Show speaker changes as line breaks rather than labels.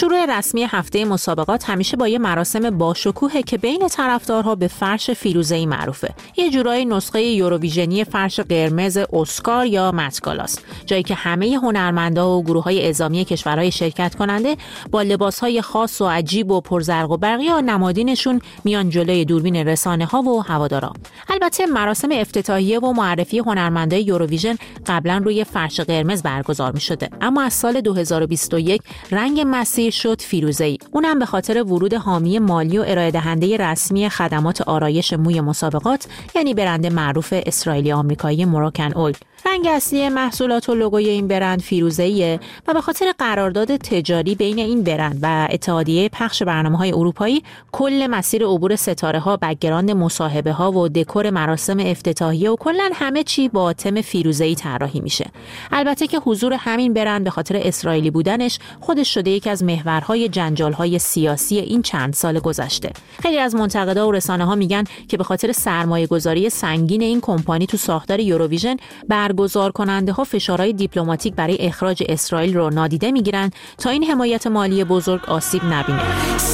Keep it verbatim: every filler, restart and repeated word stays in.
شروع رسمی هفته مسابقات همیشه با یه مراسم باشکوهه که بین طرفدارها به فرش فیروزه‌ای معروفه. یه جورایی نسخه یوروویژنی فرش قرمز اسکار یا مت‌گالاست، جایی که همه هنرمندا و گروه‌های اعزامی کشورهای شرکت کننده با لباس‌های خاص و عجیب و پرزرق و برق یا نمادینشون میان جلوی دوربین رسانه‌ها و هوادارا. البته مراسم افتتاحیه و معرفی هنرمندای یوروویژن قبلا روی فرش قرمز برگزار می‌شده، اما از سال دو هزار و بیست و یک رنگ مسیر شد فیروزه‌ای. اونم به خاطر ورود حامی مالی و ارائه دهنده رسمی خدمات آرایش موی مسابقات، یعنی برند معروف اسرائیلی آمریکایی موراکن اول. رنگ اصلی محصولات و لوگوی این برند فیروزه‌ایه و به خاطر قرارداد تجاری بین این برند و اتحادیه پخش برنامه‌های اروپایی، کل مسیر عبور ستاره‌ها، بک‌گراند مصاحبه‌ها و دکور مراسم افتتاحیه و کلاً همه چی با تم فیروزه‌ای طراحی میشه. البته که حضور همین برند به خاطر اسرائیلی بودنش خودش شده یکی از محورهای جنجال‌های سیاسی این چند سال گذشته. خیلی از منتقدا و رسانه‌ها میگن که به خاطر سرمایه‌گذاری سنگین این کمپانی تو ساختار یوروویژن، برگزار کننده ها فشارهای دیپلماتیک برای اخراج اسرائیل رو نادیده میگیرن تا این حمایت مالی بزرگ آسیب نبینه.